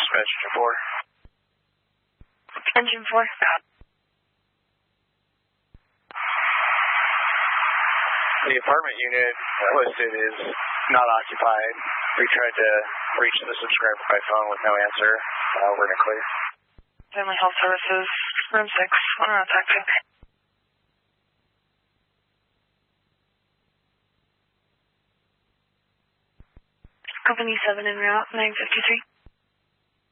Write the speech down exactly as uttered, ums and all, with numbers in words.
Dispatch engine four. Engine four. The apartment unit listed is not occupied. We tried to reach the subscriber by phone with no answer. Uh, we're in a clear. Family Health Services, room six, on route taxi. Company seven en route, nine fifty-three.